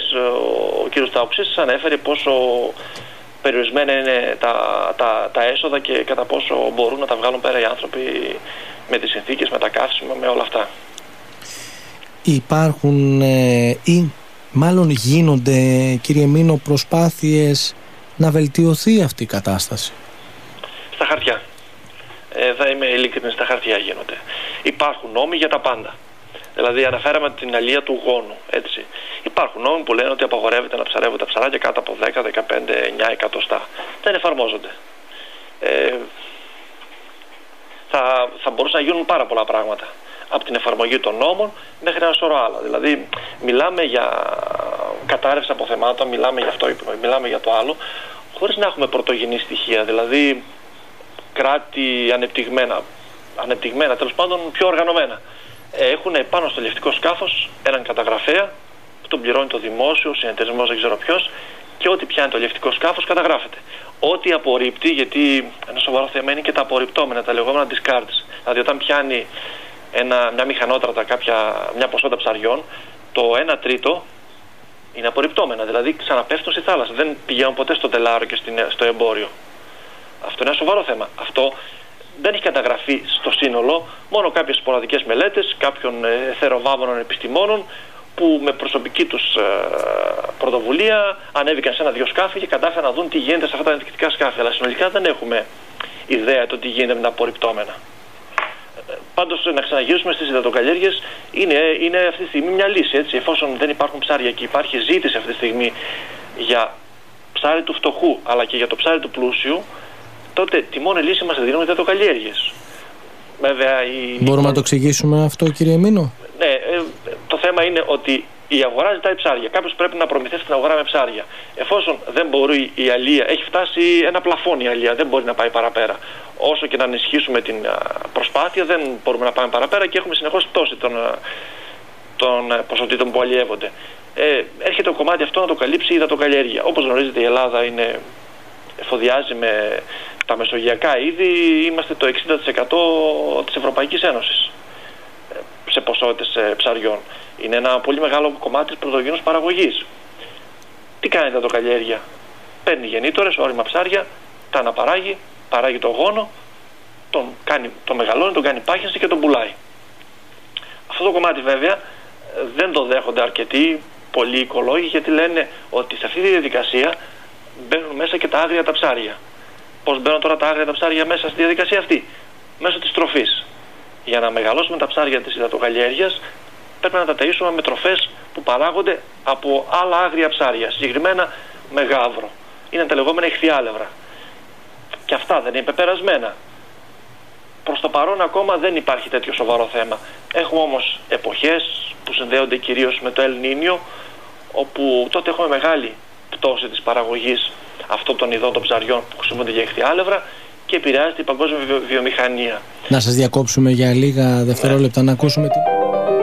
ο κ. Τάουξης ανέφερε πόσο περιορισμένα είναι τα έσοδα και κατά πόσο μπορούν να τα βγάλουν πέρα οι άνθρωποι με τις συνθήκες, με τα καύσιμα, με όλα αυτά. Υπάρχουν ή μάλλον γίνονται, κύριε Μήνο, προσπάθειες να βελτιωθεί αυτή η κατάσταση? Στα χαρτιά. Θα είμαι ειλικρινής, στα χαρτιά γίνονται. Υπάρχουν νόμοι για τα πάντα. Δηλαδή, αναφέραμε την αλεία του γόνου. Έτσι. Υπάρχουν νόμοι που λένε ότι απαγορεύεται να ψαρεύουν τα ψαράκια κάτω από 10, 15, 9 εκατοστά. Δεν εφαρμόζονται. Θα μπορούσαν να γίνουν πάρα πολλά πράγματα. Από την εφαρμογή των νόμων μέχρι ένα σωρό άλλα. Δηλαδή, μιλάμε για κατάρρευση αποθεμάτων, μιλάμε για αυτό, μιλάμε για το άλλο, χωρίς να έχουμε πρωτογενή στοιχεία. Δηλαδή, κράτη ανεπτυγμένα, τέλος πάντων πιο οργανωμένα, έχουν πάνω στο λευτικό σκάφος έναν καταγραφέα που τον πληρώνει το δημόσιο, ο συνεταιρισμός, δεν ξέρω ποιος, και ό,τι πιάνει το λευτικό σκάφος καταγράφεται. Ό,τι απορρίπτει, γιατί ένα σοβαρό θέμα είναι και τα απορριπτόμενα, τα λεγόμενα discards. Δηλαδή, όταν πιάνει μια μηχανότρατα, μια ποσότητα ψαριών, το 1 τρίτο είναι απορριπτόμενα. Δηλαδή, ξαναπέφτουν στη θάλασσα. Δεν πηγαίνουν ποτέ στο τελάρο και στο εμπόριο. Αυτό είναι ένα σοβαρό θέμα. Αυτό δεν έχει καταγραφεί στο σύνολο, μόνο κάποιες σποραδικές μελέτες κάποιων θεροβάμωνων επιστημόνων που με προσωπική τους πρωτοβουλία ανέβηκαν σε 1-2 σκάφη και κατάφεραν να δουν τι γίνεται σε αυτά τα ενδεικτικά σκάφη. Αλλά συνολικά δεν έχουμε ιδέα το τι γίνεται με τα απορριπτόμενα. Πάντως, να ξαναγυρίσουμε στις υδατοκαλλιέργειες, είναι αυτή τη στιγμή μια λύση. Έτσι. Εφόσον δεν υπάρχουν ψάρια και υπάρχει ζήτηση αυτή τη στιγμή για ψάρι του φτωχού αλλά και για το ψάρι του πλούσιου, τότε τη μόνη λύση μας δίνουν οι υδατοκαλλιέργειες. Μπορούμε να το εξηγήσουμε αυτό, κύριε Μήνο? Ναι, το θέμα είναι ότι η αγορά ζητάει ψάρια. Κάποιος πρέπει να προμηθεύσει την αγορά με ψάρια. Εφόσον δεν μπορεί η αλεία, έχει φτάσει ένα πλαφόν η αλεία, δεν μπορεί να πάει παραπέρα. Όσο και να ενισχύσουμε την προσπάθεια, δεν μπορούμε να πάμε παραπέρα και έχουμε συνεχώς πτώση των ποσοτήτων που αλλιεύονται. Έρχεται το κομμάτι αυτό να το καλύψει η υδατοκαλλιέργεια. Όπως γνωρίζετε, η Ελλάδα εφοδιάζει με τα μεσογειακά είδη, είμαστε το 60% της Ευρωπαϊκής Ένωσης σε ποσότητες ψαριών. Είναι ένα πολύ μεγάλο κομμάτι της πρωτογενούς παραγωγής. Τι κάνει η υδατοκαλλιέργεια? Παίρνει γεννήτωρες, όρημα ψάρια, τα αναπαράγει, παράγει το γόνο, τον μεγαλώνει, τον κάνει πάχυνση και τον πουλάει. Αυτό το κομμάτι βέβαια δεν το δέχονται αρκετοί πολλοί οικολόγοι, γιατί λένε ότι σε αυτή τη διαδικασία μπαίνουν μέσα και τα άγρια τα ψάρια. Πώς μπαίνουν τώρα τα άγρια τα ψάρια μέσα στη διαδικασία αυτή? Μέσω της τροφής. Για να μεγαλώσουμε τα ψάρια της υδατοκαλλιέργειας πρέπει να τα ταΐσουμε με τροφές που παράγονται από άλλα άγρια ψάρια, συγκεκριμένα με γάβρο. Είναι τα λεγόμενα ηχθιάλευρα. Και αυτά δεν είναι πεπερασμένα. Προς το παρόν ακόμα δεν υπάρχει τέτοιο σοβαρό θέμα. Έχουμε όμως εποχές που συνδέονται κυρίως με το El Niño, όπου τότε έχουμε μεγάλη πτώση της παραγωγής αυτών των ειδών των ψαριών που χρησιμοποιούνται για ηχθιάλευρα και επηρεάζεται η παγκόσμια βιομηχανία. Να σας διακόψουμε για λίγα δευτερόλεπτα να ακούσουμε την...